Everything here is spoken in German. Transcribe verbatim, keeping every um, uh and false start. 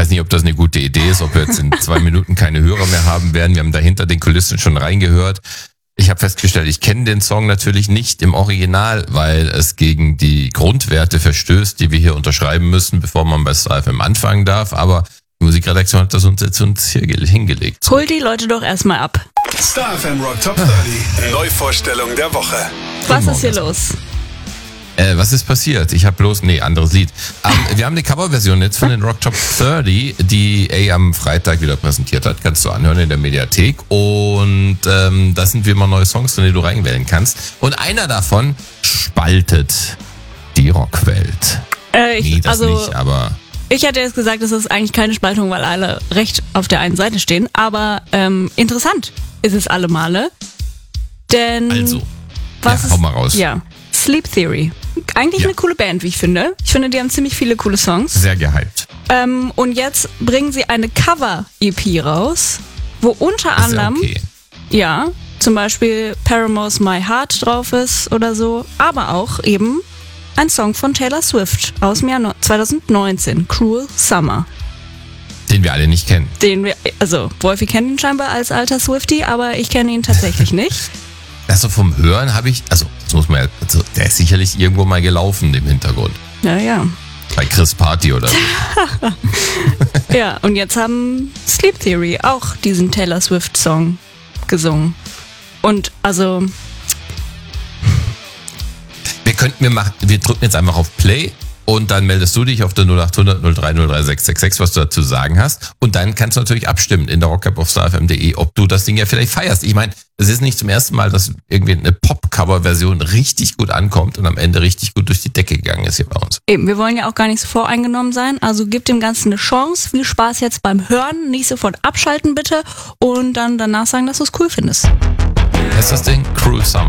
weiß nicht, ob das eine gute Idee ist, ob wir jetzt in zwei Minuten keine Hörer mehr haben werden. Wir haben dahinter den Kulissen schon reingehört. Ich habe festgestellt, ich kenne den Song natürlich nicht im Original, weil es gegen die Grundwerte verstößt, die wir hier unterschreiben müssen, bevor man bei Star F M anfangen darf. Aber die Musikredaktion hat das uns jetzt uns hier hingelegt. Hol die Leute doch erstmal ab. Star F M Rock Top dreißig. Neuvorstellung der Woche. Was ist hier los? Äh, was ist passiert? Ich habe bloß, nee, anderes Lied. Ähm, wir haben eine Coverversion jetzt von den Rock Top dreißig, die A am Freitag wieder präsentiert hat. Kannst du anhören in der Mediathek. Und ähm, da sind wie immer neue Songs drin, die du reinwählen kannst. Und einer davon spaltet die Rockwelt. Äh, ich, nee, das also, nicht, aber... Ich hätte jetzt gesagt, das ist eigentlich keine Spaltung, weil alle recht auf der einen Seite stehen. Aber ähm, interessant ist es alle Male. Denn... Also, was ja, ist, hau mal raus. Ja, Sleep Theory. Eigentlich Ja. eine coole Band, wie ich finde. Ich finde, die haben ziemlich viele coole Songs. Sehr gehypt. Ähm, und jetzt bringen sie eine Cover-E P raus, wo unter Das ist ja anderem, okay. ja, zum Beispiel Paramore's My Heart drauf ist oder so, aber auch eben ein Song von Taylor Swift aus dem Jahr zwanzig neunzehn, Cruel Summer. Den wir alle nicht kennen. Den wir, also Wolfi kennt ihn scheinbar als alter Swiftie, aber ich kenne ihn tatsächlich nicht. Also vom Hören habe ich, also das muss man ja, also der ist sicherlich irgendwo mal gelaufen im Hintergrund. Naja. Bei Chris Party oder so. Ja, und jetzt haben Sleep Theory auch diesen Taylor Swift Song gesungen. Und also... Wir könnten, wir machen, wir drücken jetzt einfach auf Play und dann meldest du dich auf der null acht hundert null drei null drei sechs sechs sechs, was du dazu sagen hast. Und dann kannst du natürlich abstimmen in der rockcap auf starfm punkt de, ob du das Ding ja vielleicht feierst. Ich meine, es ist nicht zum ersten Mal, dass irgendwie eine Pop-Cover-Version richtig gut ankommt und am Ende richtig gut durch die Decke gegangen ist hier bei uns. Eben, wir wollen ja auch gar nicht so voreingenommen sein, also gib dem Ganzen eine Chance. Viel Spaß jetzt beim Hören, nicht sofort abschalten bitte und dann danach sagen, dass du es cool findest. Das ist das Ding? Cruel Summer.